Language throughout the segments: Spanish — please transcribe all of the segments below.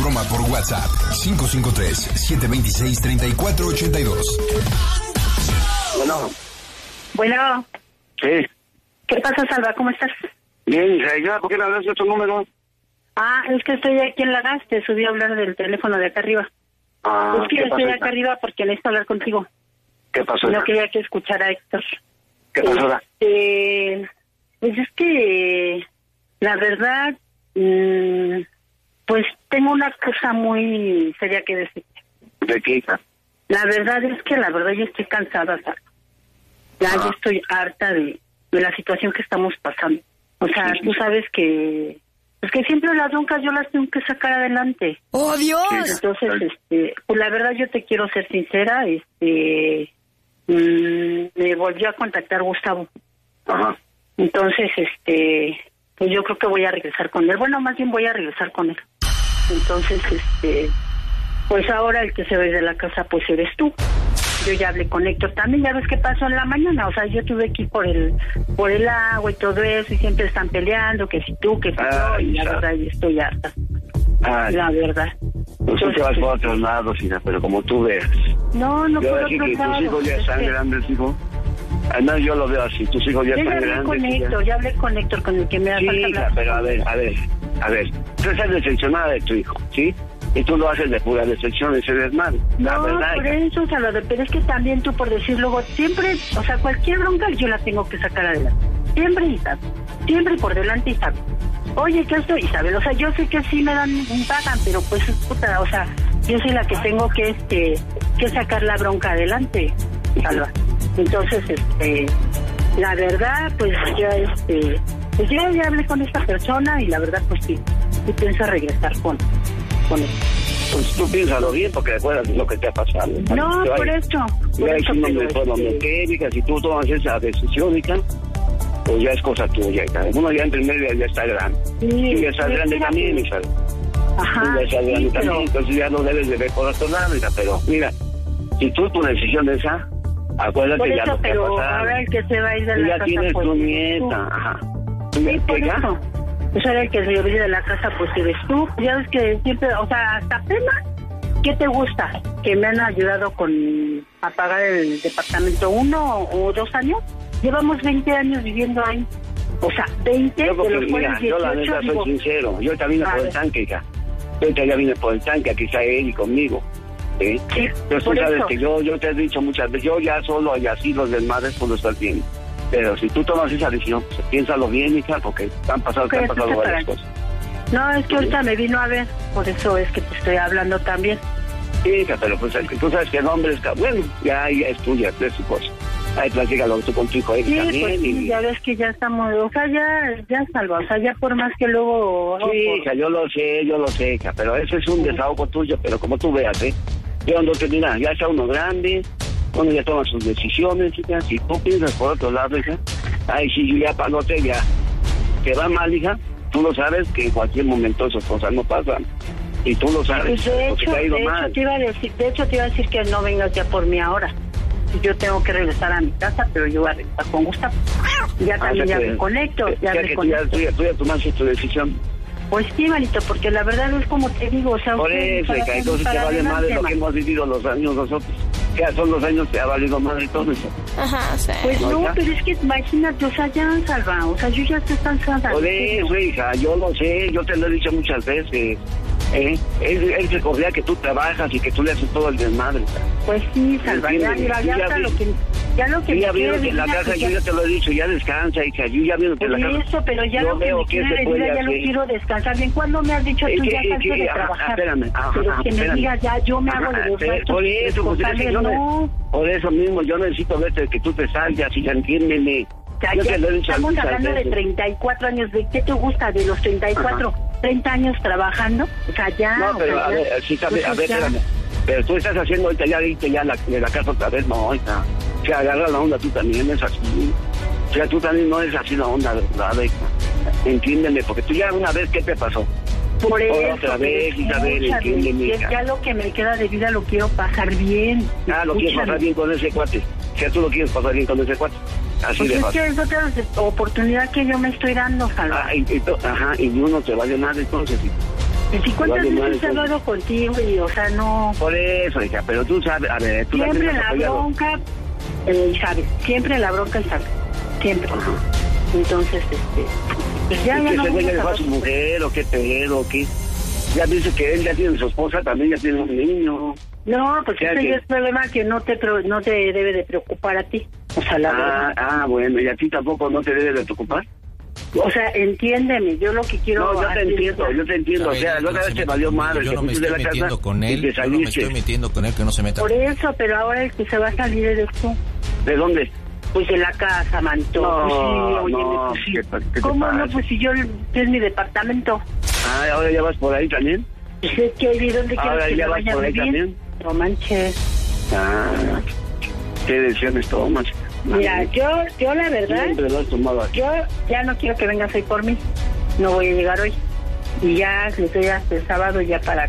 broma por WhatsApp. 553-726-3482. Bueno. Sí. ¿Qué pasa, Salva? ¿Cómo estás? Bien, ya, ¿por qué me hablas de tu número? Es que estoy aquí en la gas, te subí a hablar del teléfono de acá arriba. Es que estoy acá arriba porque necesito hablar contigo. ¿Qué pasó? No quería que escuchara a Héctor. ¿Qué pasó? Pues es que, la verdad, pues tengo una cosa muy seria que decirte. ¿De qué, hija? La verdad yo estoy cansada, Salva. Yo estoy harta de la situación que estamos pasando. O sea, tú sabes que... Es que siempre las broncas yo las tengo que sacar adelante. ¡Oh, Dios! Entonces, pues la verdad yo te quiero ser sincera, me volvió a contactar Gustavo. Ajá. Entonces, pues yo creo que voy a regresar con él. Bueno, más bien voy a regresar con él. Entonces, pues ahora el que se va de la casa, pues eres tú. Yo ya hablé con Héctor también, ya ves qué pasó en la mañana, o sea, yo tuve que ir por el agua y todo eso, y siempre están peleando, que si tú, que si yo, y la verdad, yo estoy harta. La verdad. Pues tú te vas por otros lados, hija, pero como tú veas. No yo por aquí otros que lados. tus hijos ya están grandes, hijo. Además, yo lo veo así, tus hijos ya están grandes. Ya hablé con Héctor, con el que me ha sí, hija, pero a ver. Tú estás decepcionada de tu hijo, ¿sí? Y tú lo haces de pura decepción, ese desmadre. La verdad. Por eso, Salvador, pero es que también tú, por decir luego, siempre, o sea, cualquier bronca yo la tengo que sacar adelante. Siempre, Isabel. Siempre por delante, Isabel. Oye, ¿qué estoy, Isabel? O sea, yo sé que sí me pagan, pero pues, puta, o sea, yo soy la que tengo que sacar la bronca adelante, Salva. Entonces, la verdad, pues yo ya hablé con esta persona y la verdad, pues sí pienso regresar con él. Pues tú piénsalo bien, porque recuerdas lo que te ha pasado. No, por eso. Ya hicimos mejor lo mecánica, si tú tomas esa decisión, hija, pues ya es cosa tuya, hija. Uno ya entre medio ya está grande. Sí, y ya estás grande también, hija. Ajá. Tú ya estás grande también, pero... entonces ya no debes de ver por otro lado, hija. Pero mira, si tú tu decisión es esa, acuérdate por ya eso, lo que ha pasado. Ahora el que se va a ir de la ya casa, tienes pues, tu nieta, ajá. Sí, por eso. Pues ahora el que se va a ir de la casa, pues eres tú. Ya ves que siempre, o sea, hasta apenas, ¿qué te gusta? Que me han ayudado a pagar el departamento 1 o 2 años. Llevamos 20 años viviendo ahí. O sea, 20 de los cuales 18, yo la neta soy sincero. Yo también vine por el tanque, hija. Yo ya vine por el tanque, aquí está él y conmigo. Sí, pero tú sabes que yo te he dicho muchas veces, yo ya solo y así los desmadres pues lo estás viendo. Pero si tú tomas esa decisión, pues, piénsalo bien, hija, porque te han pasado varias cosas. No, es que ahorita me vino a ver, por eso es que te estoy hablando también. Sí, hija, pero pues tú sabes que el hombre es... Bueno, ya es tuya, es su cosa. Ahí platícalo tú con tu hijo sí, también. Pues, sí, ya ves que ya estamos, o sea, ya salva, o sea, ya por más que luego... Sí, hija, yo lo sé, hija, pero ese es un desahogo tuyo, pero como tú veas, yo no te mira, ya está uno grande, uno ya toma sus decisiones, hija, si tú piensas por otro lado, hija, ay, si yo ya palote, ya, te va mal, hija, tú lo sabes que en cualquier momento esas cosas no pasan, y tú lo sabes, pues de porque te ha ido mal. De hecho te iba a decir que no vengas ya por mí ahora. Yo tengo que regresar a mi casa, pero yo voy a regresar con Gustavo. Ya también ya me conecto. Ya tú ya tomaste tu decisión. Pues sí, manito, porque la verdad es como te digo, o sea... Por eso, que entonces te vale madre lo que hemos vivido los años nosotros. Ya son los años que ha valido madre todo eso. Ajá, sí. Pues no, pero es que imagínate, o sea, ya Salva, o sea, yo ya estoy cansada. Por eso, hija, yo lo sé, yo te lo he dicho muchas veces. Él se confía que tú trabajas y que tú le haces todo el desmadre. Pues sí, Salva, ya lo que ya vieron que en la casa, yo ya te lo he dicho, ya descansa, hija, yo ya vieron que en la casa... Eso, pero ya lo que me quiere de vida, ya no quiero descansar. Bien, ¿cuándo me has dicho tú ya salgo de trabajar? Espérame, pero que me digas ya, yo me hago de los gastos. Por eso, pues, por eso mismo, yo necesito verte que tú te salgas y entiéndeme. Ya, estamos hablando de 34 años, ¿de qué te gusta? De los 34, 30 años trabajando, o sea, ya... No, pero a ver, sí, a ver, espérame. Pero tú estás haciendo ahorita ya la casa otra vez, no, hija. O sea, agarra la onda, tú también es así. O sea, tú también no es así la onda, ¿verdad, hija? Entiéndeme, porque tú ya una vez, ¿qué te pasó? Por eso, otra vez, Isabel, entiéndeme, hija. Ya lo que me queda de vida lo quiero pasar bien. Lo quieres pasar bien con ese cuate. O sea, tú lo quieres pasar bien con ese cuate. Así pues de fácil. Es que es otra oportunidad que yo me estoy dando, Salva. Y uno te vale nada entonces. ¿Y cuántas veces he hablado contigo? Y, o sea, no... Por eso, hija, pero tú sabes, a ver... Tú siempre la bronca, Isabel, siempre la bronca, Isabel, siempre. Ajá. Entonces, pues ya no... ¿Ese güey le dejó a su mujer o qué pedo o qué? Ya dice que él ya tiene su esposa, también ya tiene un niño. No, pues ese es el problema que no te debe de preocupar a ti. O sea, la verdad. Bueno, ¿y a ti tampoco no te debe de preocupar? O sea, entiéndeme, yo lo que quiero... No, yo te entiendo, o sea, la otra vez te valió madre. Yo no me estoy metiendo con él, que no se meta. Por eso, pero ahora el que se va a salir eres tú. ¿De dónde? Pues de la casa, manto. No, pues sí, no, pues sí. ¿qué ¿Cómo no? Pues si yo, es mi departamento. Ah, ¿ahora ya vas por ahí también? Pues es que ¿de dónde quieres que me vaya a vivir? También? No manches. Ah, qué decisiones tomas. Mira, yo la verdad, yo ya no quiero que vengas hoy por mí. No voy a llegar hoy. Y ya le estoy hasta el sábado ya para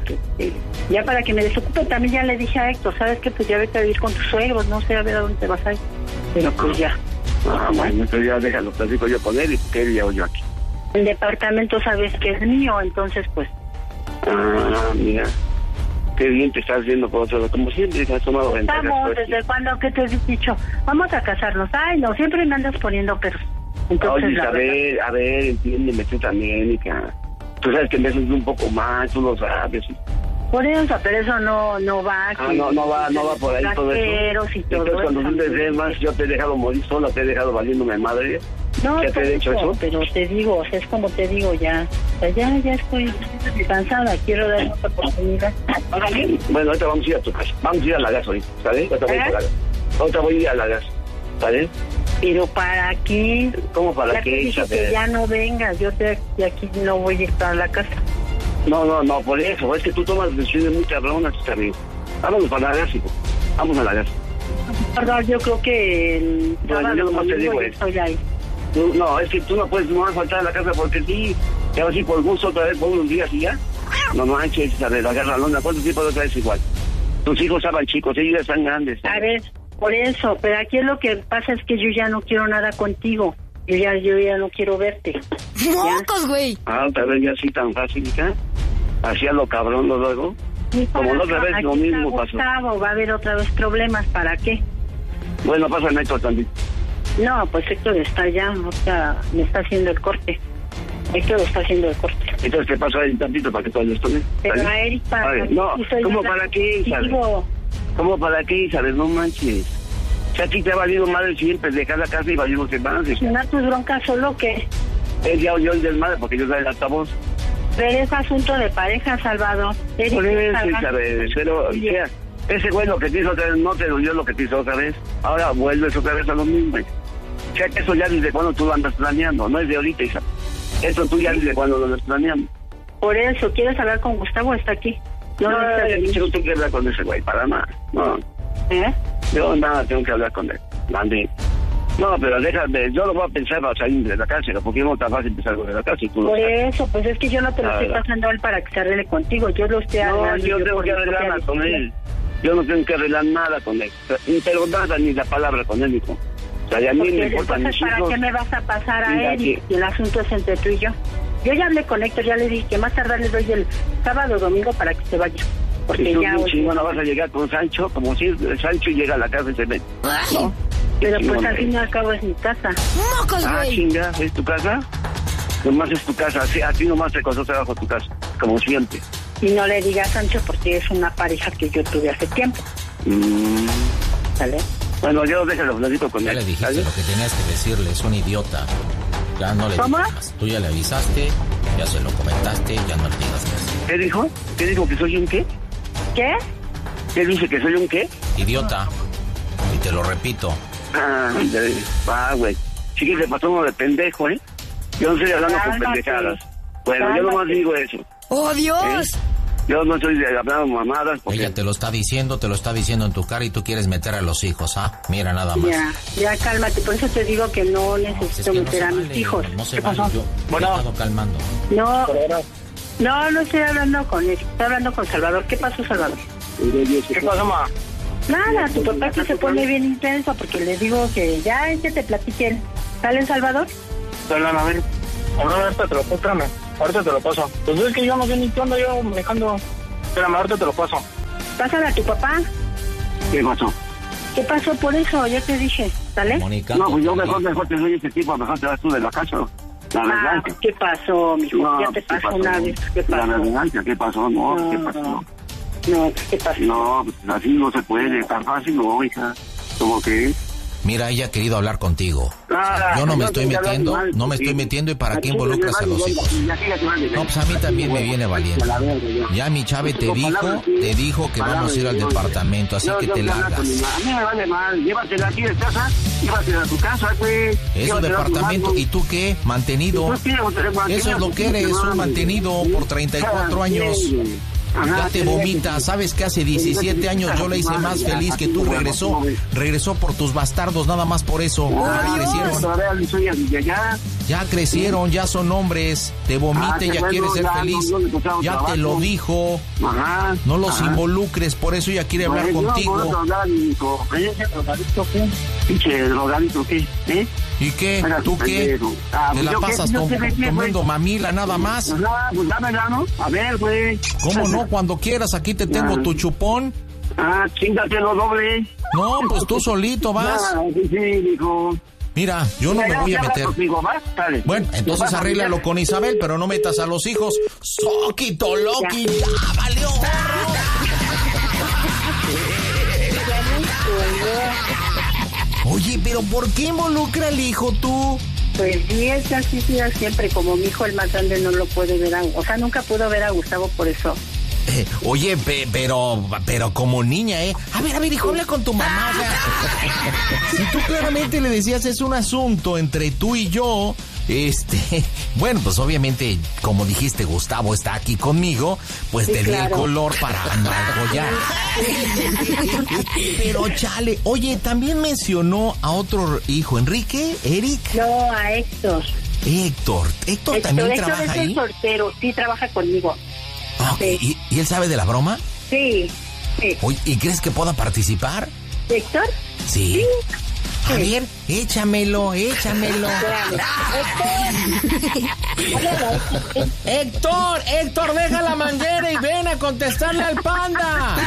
que me desocupe. También ya le dije a Héctor, ¿sabes qué? Pues ya vete a vivir con tus suegros, no sé a ver a dónde te vas a ir. Pero pues ya. Bueno, entonces ya déjalo, platico yo con él y que él ya yo aquí. El departamento sabes que es mío, entonces pues... mira. Qué bien te estás viendo por otro lado. Como siempre te has tomado ventajas. Estamos, ¿desde cuándo? ¿Qué te he dicho? Vamos a casarnos. Ay, no, siempre me andas poniendo peros. Entonces, oye, a ver, entiéndeme tú también, hija. Tú sabes que me haces un poco más, tú lo sabes. Por eso, pero eso no va. No va por ahí todo eso. Y todo. Entonces cuando tú te ves más, yo te he dejado morir sola, te he dejado valiéndome madre. No, ¿Ya te he dicho eso? Pero te digo, o sea, es como te digo ya. O sea, ya estoy cansada, quiero dar otra oportunidad. Bueno, ahorita vamos a ir a tu casa. Vamos a ir a la gas hoy, ¿sabes? Ahorita voy a ir a la gas, ¿sabes? ¿Pero para qué? ¿Cómo para qué? Dije que ya no vengas, yo de aquí no voy a estar a la casa. No, por eso, es que tú tomas decisiones muy cabronas, también. Vámonos para la gas, hijo. Vamos a la gas. Perdón, yo creo que el sábado yo nomás te digo estoy ahí. No, es que tú no puedes más faltar a la casa porque sí, te vas a ir por gusto otra vez por unos días y ya. No manches, a ver, agarra la lona. ¿Cuánto tiempo otra vez igual? Tus hijos estaban chicos, ellos ya están grandes. A ver, por eso, pero aquí lo que pasa es que yo ya no quiero nada contigo. Yo ya no quiero verte. ¡Mocos, güey! Otra vez ya así tan fácil, ¿ya? Hacía lo cabrón luego. Como la otra vez lo mismo pasó. Gustavo, va a haber otra vez problemas, ¿para qué? Bueno, pasa el Héctor también. No, pues Héctor está allá, o sea, me está haciendo el corte. Héctor está haciendo el corte. Entonces, ¿qué pasó ahí tantito para que tú hables con él? Pero a Eric para... No, ¿cómo para qué, Isabel? ¿Cómo para qué, Isabel? No manches. O sea, a ti te ha valido madre siempre dejar la casa y valimos en más. ¿No tus broncas solo qué? Él ya oyó el desmadre porque yo soy el altavoz. Pero es asunto de pareja, Salvador. Eric, por eso, Isabel, pero... Ese güey lo que te hizo otra vez no te dolió lo que te hizo otra vez. Ahora vuelves otra vez a lo mismo. O sea, que eso ya desde cuando tú lo andas planeando, no es de ahorita, Isabel. Eso tú ya desde cuando lo andas planeando. Por eso, ¿quieres hablar con Gustavo? Está aquí. No tengo que hablar con ese güey, para nada. No. Yo nada tengo que hablar con él. Andy. No, pero déjame, yo lo voy a pensar para salir de la cárcel, porque no es tan fácil empezar con la cárcel. Por eso, pues es que yo no te lo estoy pasando a él para que se arregle contigo, yo lo estoy arreglando. No, yo tengo que arreglar nada con él. Yo no tengo que arreglar nada con él. Pero nada, ni la palabra con él, hijo. O sea, y a mí me importan mis hijos. ¿Para qué me vas a pasar a él? Y el asunto es entre tú y yo. Yo ya hablé con Héctor, ya le dije que más tardar le doy el sábado o domingo para que se vaya. Porque tú ya... no vas a llegar con Sancho, como si Sancho llega a la casa y se mete. ¿No? Pero pues al fin y al cabo es mi casa. ¡Mocos, güey! Chinga, ¿es tu casa? Nomás es tu casa, así nomás te costó trabajo tu casa, como siempre. Y no le digas a Sancho porque es una pareja que yo tuve hace tiempo. ¿Sale? Bueno, yo déjalo, lo digo con él. Ya le dijiste, ¿sale? Lo que tenías que decirle, es un idiota. Ya no le digas más. Tú ya le avisaste, ya se lo comentaste, ya no le digas más. ¿Qué dijo? ¿Qué dijo? ¿Que soy un qué? ¿Qué? ¿Qué dice? ¿Que soy un qué? Idiota. Y te lo repito. Güey. Sí que se pasó uno de pendejo, ¿eh? Yo no estoy hablando con pendejadas. Bueno, yo nomás digo eso. ¡Oh, Dios! Yo no estoy hablando mamadas. Porque... Ella te lo está diciendo en tu cara y tú quieres meter a los hijos, ¿ah? Mira, nada más. Ya cálmate, por eso te digo que no necesito meter a mis hijos. No se vale, yo he estado calmando. No estoy hablando con él, estoy hablando con Salvador. ¿Qué pasó, Salvador? ¿Qué pasó, ma? Nada, tu papá que se pone bien intenso porque le digo que ya es que te platiquen. ¿Sale, Salvador? Perdón, a ver. Ahora, espérate, espérame. ahorita te lo paso. Pues es que yo no sé ni qué onda yo manejando. Espérame, ahorita te lo paso. Pásale a tu papá. ¿Qué pasó? ¿Qué pasó por eso? Ya te dije, ¿sale? Mónica. No, pues yo mejor te doy ese tipo, mejor te vas tú de la casa. La verdad. ¿Qué pasó, mijo? No, Ya te ¿qué pasó pasó? una vez. ¿Qué pasó? La venganza, ¿qué pasó? No, ¿qué pasó? No, ¿qué pasó? No, pues así no se puede, tan fácil no, hija. ¿Cómo que? Mira, ella ha querido hablar contigo. Yo no me estoy metiendo y para qué involucras a los hijos. No, pues a mí también me viene valiendo. Ya mi Chave te dijo que vamos a ir al departamento, así que te largas. A mí me vale mal, llévatela aquí de casa, llévatela a tu casa, güey. Es un departamento, ¿y tú qué? Mantenido. Eso es lo que eres, un mantenido por 34 años. Ya te vomitas, sabes que hace 17 años yo la hice más feliz que tú, regresó por tus bastardos, nada más por eso. Ya crecieron, ya son hombres, te vomita y ya quiere ser feliz, ya te lo dijo, no los involucres, por eso ella quiere hablar contigo. Pinche drogadito, ¿qué? ¿Y qué? ¿Tú qué? ¿Te la pasas tomando mamila nada más? Pues dámela, ¿no? A ver, güey. ¿Cómo no? Cuando quieras, aquí te tengo tu chupón. Chingatelo doble. No, pues tú solito vas. Sí, dijo. Mira, yo no me voy a meter. Bueno, entonces arréglalo con Isabel, pero no metas a los hijos. ¡Soquito, Loki! ¡Ya valió! Oye, pero ¿por qué involucra al hijo tú? Pues sí, es así siempre. Como mi hijo el más grande no lo puede ver, o sea, nunca pudo ver a Gustavo por eso. Oye, pero como niña, A ver, hijo, habla con tu mamá. O sea, si tú claramente le decías es un asunto entre tú y yo, bueno, pues obviamente, como dijiste, Gustavo está aquí conmigo, pues sí, te di el color para amargollar. Pero chale, oye, también mencionó a otro hijo, ¿Enrique? ¿Eric? No, a Héctor. Héctor también trabaja ahí. Héctor es soltero, sí, trabaja conmigo. Sí. ¿Y él sabe de la broma? Sí. Oye, ¿y crees que pueda participar? ¿Héctor? Sí. A ver, échamelo. Héctor, deja la manguera y ven a contestarle al panda.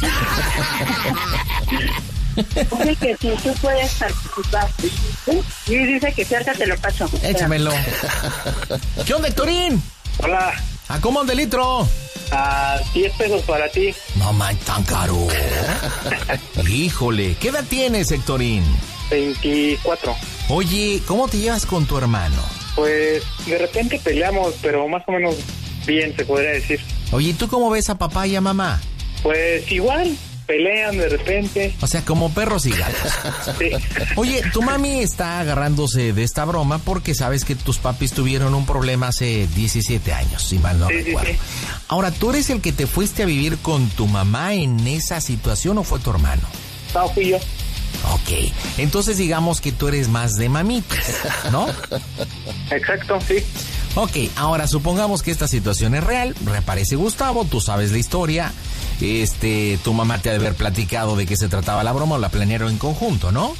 Dice que si tú puedes participar. Y dice que cerca te lo paso. Échamelo. ¿Qué onda, Héctorín? Hola. ¿A cómo anda el litro? A 10 pesos para ti. No man, tan caro. Híjole, ¿qué edad tienes, Héctorín? 24. Oye, ¿cómo te llevas con tu hermano? Pues de repente peleamos, pero más o menos bien, se podría decir. Oye, ¿y tú cómo ves a papá y a mamá? Pues igual, pelean de repente. O sea, como perros y gatos. Sí. Oye, tu mami está agarrándose de esta broma porque sabes que tus papis tuvieron un problema hace 17 años, si mal no recuerdo. Sí. Ahora, ¿tú eres el que te fuiste a vivir con tu mamá en esa situación o fue tu hermano? No, fui yo. Ok, entonces digamos que tú eres más de mamitas, ¿no? Exacto, sí. Ok, ahora supongamos que esta situación es real, reaparece Gustavo, tú sabes la historia, tu mamá te ha de haber platicado de qué se trataba la broma o la planearon en conjunto, ¿no?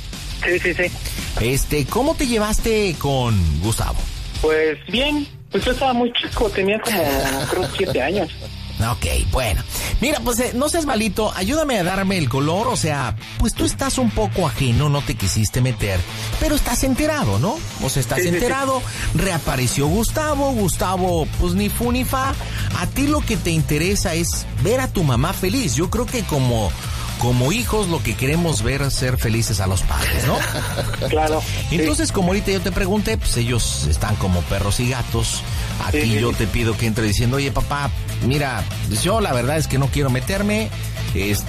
Sí. ¿Cómo te llevaste con Gustavo? Pues bien, pues yo estaba muy chico, tenía como, creo, 7 años. Ok, bueno. Mira, pues no seas malito, ayúdame a darme el color, o sea, pues tú estás un poco ajeno, no te quisiste meter, pero estás enterado, ¿no? O sea, estás enterado, reapareció Gustavo, pues ni fu ni fa. A ti lo que te interesa es ver a tu mamá feliz. Yo creo que como hijos lo que queremos ver es ser felices a los padres, ¿no? Claro. Entonces, como ahorita yo te pregunté, pues ellos están como perros y gatos. Aquí yo te pido que entre diciendo, oye, papá, mira, yo la verdad es que no quiero meterme, pues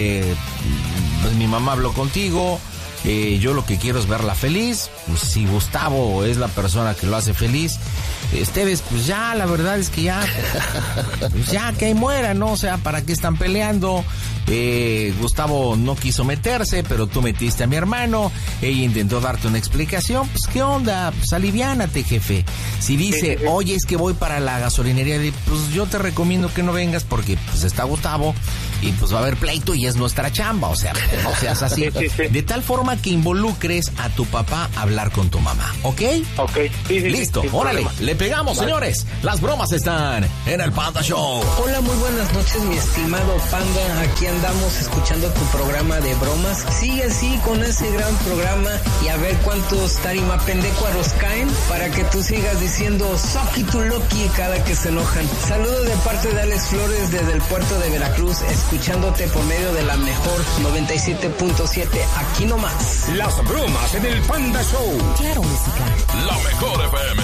mi mamá habló contigo, yo lo que quiero es verla feliz, pues si Gustavo es la persona que lo hace feliz, ustedes, pues ya, la verdad es que ya, pues ya que ahí muera, ¿no? O sea, ¿para qué están peleando? Gustavo no quiso meterse, pero tú metiste a mi hermano, ella intentó darte una explicación, pues ¿qué onda? Pues aliviánate, jefe. Si dice, oye, es que voy para la gasolinería, pues yo te recomiendo que no vengas porque pues está Gustavo y pues va a haber pleito y es nuestra chamba, o sea, no seas así. De tal forma que involucres a tu papá a hablar con tu mamá, ¿ok? Ok. Listo, órale, problema. Le pegamos, vale. Señores. Las bromas están en el Panda Show. Hola, muy buenas noches, mi estimado Panda. Aquí andamos escuchando tu programa de bromas. Sigue así con ese gran programa y a ver cuántos tarimapendecuaros caen para que tú sigas diciendo Soki tu Loki cada que se enojan. Saludos de parte de Alex Flores desde el puerto de Veracruz, escuchándote por medio de la mejor 97.7, aquí nomás. Las bromas en el Panda Show. Claro, música. La mejor FM.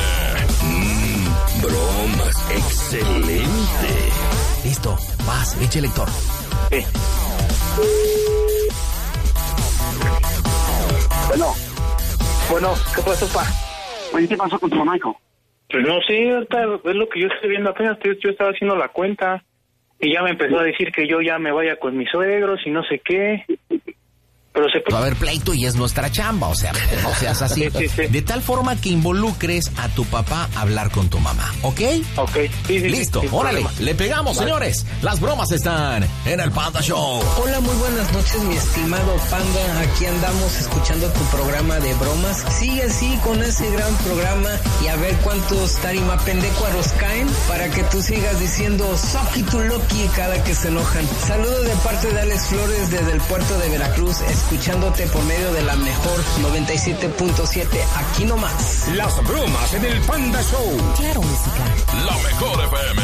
Bromas, excelente. Listo, vas, eche lector. Sí. Bueno, ¿qué pasó, pa? Oye, ¿qué pasó con tu mamá, hijo? Pues no sé, ahorita es lo que yo estoy viendo apenas, yo estaba haciendo la cuenta y ya me empezó a decir que yo ya me vaya con mis suegros y no sé qué. Pero va a haber pleito y es nuestra chamba, o sea, no seas así. Sí. De tal forma que involucres a tu papá a hablar con tu mamá, ¿ok? Ok. Sí, listo, órale, problema. Le pegamos, vale. Señores. Las bromas están en el Panda Show. Hola, muy buenas noches, mi estimado Panda. Aquí andamos escuchando tu programa de bromas. Sigue así con ese gran programa y a ver cuántos tarimapendecuaros caen para que tú sigas diciendo Soki tu Loki cada que se enojan. Saludos de parte de Alex Flores desde el puerto de Veracruz, escuchándote por medio de la mejor 97.7, aquí nomás. Las bromas en el Panda Show. Claro, música. La mejor FM.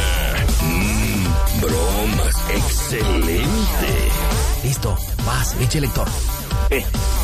Bromas, excelente. Listo, vas, eche lector. Sí.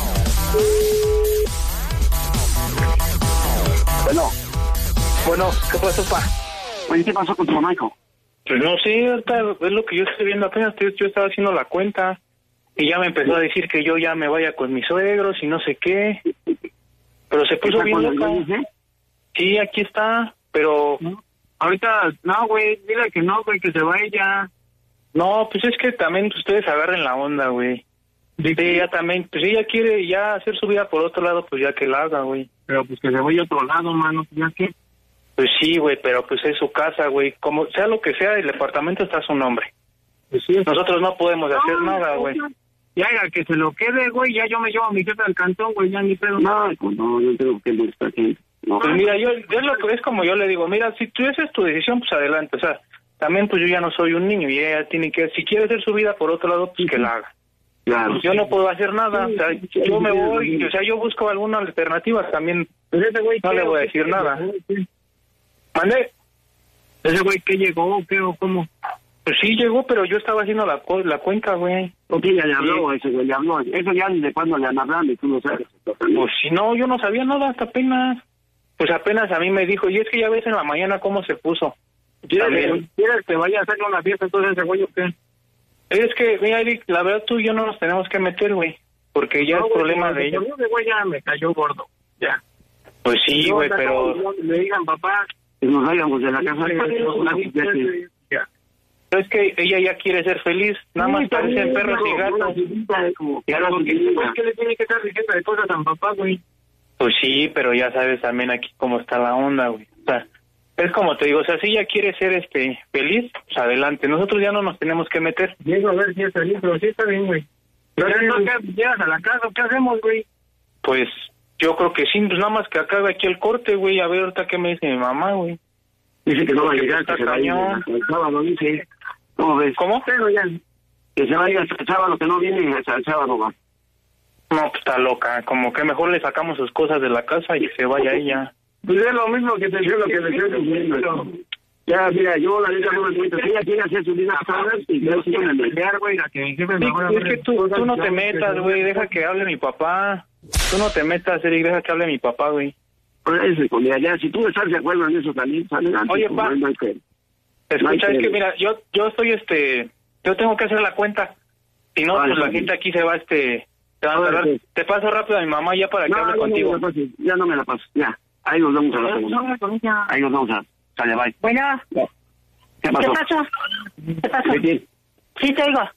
Bueno, ¿qué pasó, pa? Oye, ¿qué pasó con tu mamá, hijo? Pues no sé, ahorita es lo que yo estoy viendo apenas, yo estaba haciendo la cuenta. Y ya me empezó a decir que yo ya me vaya con mis suegros y no sé qué. Pero se puso bien loca. Sí, aquí está, pero... Ahorita, no, güey, dile que no, güey, que se va ella. No, pues es que también ustedes agarren la onda, güey. Sí, ella también, pues ella quiere ya hacer su vida por otro lado, pues ya que la haga, güey. Pero pues que se vaya a otro lado, mano, ¿ya qué? Pues sí, güey, pero pues es su casa, güey. Como sea lo que sea, el departamento está a su nombre. Pues sí, nosotros no podemos hacer nada, güey. Ya, que se lo quede, güey, ya yo me llevo a mi jefe al cantón, güey, ya ni pedo. No, yo tengo que molestar gente. No. Pues mira, es como yo le digo, mira, si tú esa es tu decisión, pues adelante, o sea, también pues yo ya no soy un niño y ella tiene que, si quiere hacer su vida por otro lado, pues que la haga. Claro. Pues yo no puedo hacer nada, o sea, yo me voy, o sea, yo busco alguna alternativa también, pues ese güey, no le voy a decir nada. ¿Mandé? ¿Ese güey qué llegó o qué o cómo? Pues sí llegó, pero yo estaba haciendo la cuenta, güey. Ok, ya le habló ese güey, le habló. Eso ya desde cuando le han hablado y tú no sabes. Pues si no, yo no sabía nada hasta apenas. Pues apenas a mí me dijo, y es que ya ves en la mañana cómo se puso. ¿Quieres que vaya a hacerle una fiesta entonces ese güey o qué? Es que, mira, Eric, la verdad tú y yo no nos tenemos que meter, güey. Porque ya no, es problema de ellos. Ese güey ya me cayó gordo, ya. Pues sí, güey, pero... Le digan, papá, que nos vayamos de la casa. Ya. Es que ella ya quiere ser feliz, nada más parecen perros y gatos. ¿Por qué le tiene que estar diciendo de cosas a papá, güey? Pues sí, pero ya sabes también aquí cómo está la onda, güey. O sea, es como te digo, o sea, si ella quiere ser feliz, pues adelante. Nosotros ya no nos tenemos que meter. Llego a ver si es feliz, pero sí está bien, güey. Pero llegas a la casa, ¿qué hacemos, güey? Pues yo creo que sí, pues nada más que acabe aquí el corte, güey. A ver ahorita qué me dice mi mamá, güey. Dice que no va a llegar, que se va a ir el sábado, dice. ¿Cómo ves? ¿Cómo? Pero ya, que se vaya el sábado, que no viene hasta el sábado, va. No, pues está loca. Como que mejor le sacamos sus cosas de la casa y se vaya ella. Pues es lo mismo que te digo, lo que le estoy diciendo. Ya, mira, yo la neta no me cuento. Ella quiere hacer su vida sola y yo sí me pelear, güey, la que jefe me va a... Es que tú no te metas, güey, deja que hable mi papá. Tú no te metas, Eric, deja que hable mi papá, güey. Pues eso, ya, si tú estás de acuerdo en eso también, adelante. Oye, pa, escucha, es que mira, yo estoy, yo tengo que hacer la cuenta. Si no, vale, pues la gente aquí se va, te va a agarrar. Sí. Te paso rápido a mi mamá ya para que hable contigo. Ya no me la paso, ya. Ahí nos vamos a la segunda. Ahí nos vamos a... Sale, bye. Bueno. ¿Qué pasó? ¿Qué pasó? Sí, te oigo.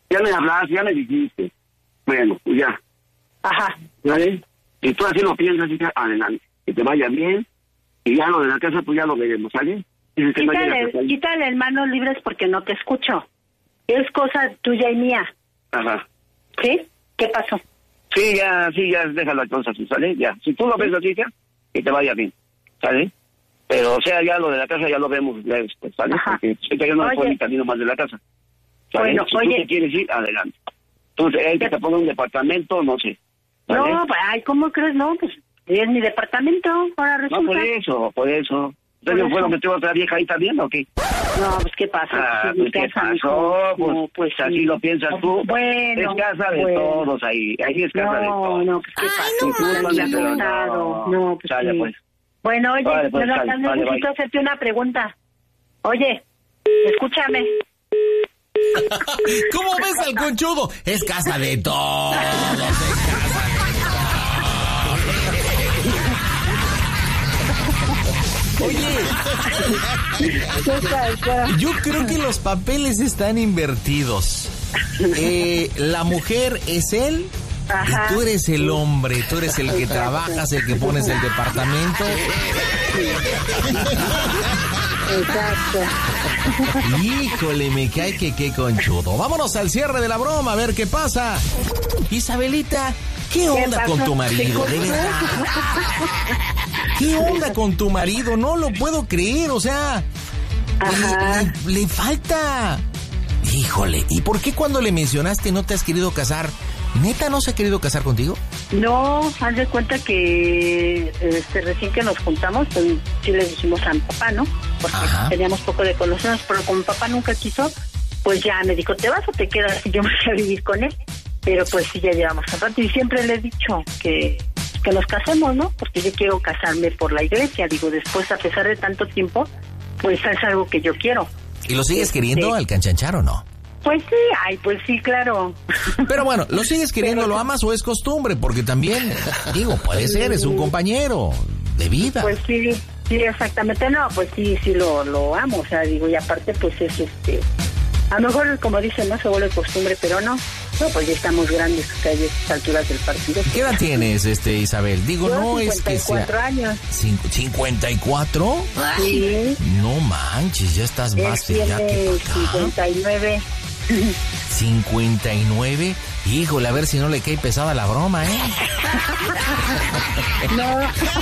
Ya me hablaste, ya me dijiste. Bueno, pues ya. Ajá. ¿Vale? Y tú así lo piensas, hija, adelante. Que te vaya bien. Y ya lo de la casa, pues ya lo veremos, ¿sale? Quítale el manos libres porque no te escucho. Es cosa tuya y mía. Ajá. ¿Sí? ¿Qué pasó? Sí, ya, déjalo entonces así, ¿sale? Ya. Si tú lo ves así, ya, que te vaya bien, ¿sale? Pero, o sea, ya lo de la casa ya lo vemos ya después, ¿sale? Ajá. Porque sé que yo no me puedo ni camino más de la casa. ¿Sale? Bueno, si tú te quieres ir, adelante. Tú, que te ponga un departamento, no sé. ¿Vale? No, ay, ¿cómo crees? No, pues es mi departamento, ahora resulta. No, por eso. ¿Entonces fue lo que tuvo otra vieja ahí también o qué? No, pues ¿qué pasa? Pues ¿qué pasó? Pues así sí. lo piensas tú. Bueno. Es casa de todos ahí es casa de todos. No, pues ¿qué pasa? No, pues sale, sí. pues. Bueno, oye, vale, pues, necesito hacerte una pregunta. Oye, escúchame. ¿Cómo ves al conchudo? Es casa de todos, es casa de Oye, yo creo que los papeles están invertidos. La mujer es él. Ajá. Y tú eres el hombre, tú eres el que trabajas, el que pones el departamento. Exacto. Híjole, me cae que qué conchudo. Vámonos al cierre de la broma, a ver qué pasa. Isabelita, ¿qué onda con tu marido? De verdad. ¿Qué onda con tu marido? No lo puedo creer, o sea, le falta. Híjole, ¿y por qué cuando le mencionaste no te has querido casar? ¿Neta no se ha querido casar contigo? No, haz de cuenta que recién que nos juntamos, pues sí le dijimos a mi papá, ¿no? Porque teníamos poco de conocernos, pero como mi papá nunca quiso, pues ya me dijo, ¿te vas o te quedas? Y yo me fui a vivir con él. Pero pues sí, ya llevamos un rato y siempre le he dicho que nos casemos, ¿no? Porque yo quiero casarme por la iglesia. Digo, después, a pesar de tanto tiempo, pues es algo que yo quiero. ¿Y lo sigues queriendo al Canchanchar o no? Pues sí, pues sí, claro. Pero bueno, ¿lo sigues queriendo, lo amas o es costumbre? Porque también, digo, puede ser, es un compañero de vida. Pues sí, exactamente, no, pues sí lo amo, o sea, digo, y aparte pues es a lo mejor, como dicen, no se vuelve costumbre, pero no, pues ya estamos grandes, o sea, a estas alturas del partido. ¿Qué edad tienes, Isabel? Digo, yo, no es que sea... 54 años. ¿54? Sí. No manches, ya estás más fea que acá. 59. 59. Híjole, a ver si no le cae pesada la broma, No.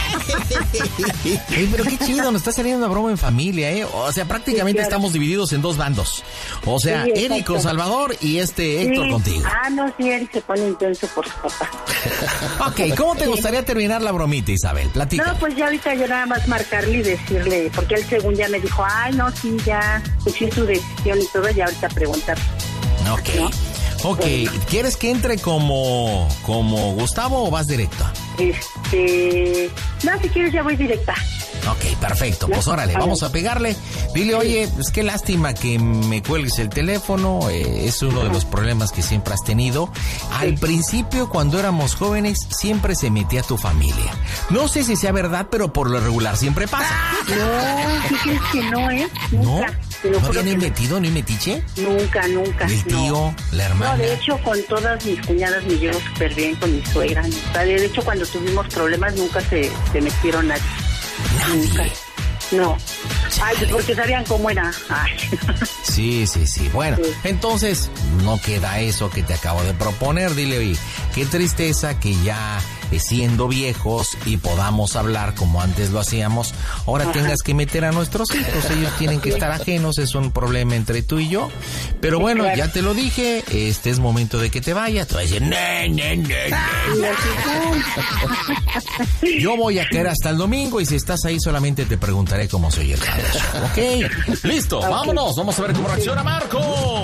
Pero qué chido, nos está saliendo una broma en familia, O sea, prácticamente estamos divididos en dos bandos. O sea, sí, Eric con Salvador y Héctor contigo. No, sí, Eric se pone intenso por su papá. Ok, ¿cómo te gustaría terminar la bromita, Isabel? Platica. No, pues ya ahorita yo nada más marcarle y decirle, porque él según ya me dijo, no, sí, ya, pues sí es su decisión y todo, ya ahorita preguntar. Ok. ¿No? Ok, bueno. ¿Quieres que entre como Gustavo o vas directo? No, si quieres ya voy directa. Ok, perfecto. Pues órale, vamos a pegarle. Dile, oye, pues qué lástima que me cuelgues el teléfono. Es uno de los problemas que siempre has tenido. Al principio, cuando éramos jóvenes, siempre se metía tu familia. No sé si sea verdad, pero por lo regular siempre pasa. No, ¿sí crees que no, Nunca. ¿No? ¿No habían metido ni metiche? Nunca. ¿El tío, la hermana? No, de hecho, con todas mis cuñadas me llevo súper bien con mi suegra. O sea, de hecho, cuando tuvimos problemas, nunca se metieron nadie. Nunca. No. Ay, porque sabían cómo era. Ay. Sí. Bueno, entonces no queda eso que te acabo de proponer. Dile, oye, qué tristeza que ya siendo viejos y podamos hablar como antes lo hacíamos, ahora tengas que meter a nuestros hijos. Ellos tienen que estar ajenos, es un problema entre tú y yo. Pero bueno, ya te lo dije, es momento de que te vayas. Te voy a decir, yo voy a caer hasta el domingo y si estás ahí solamente te preguntaré cómo soy el padre. Ok, listo, vámonos, vamos a ver cómo reacciona Marco.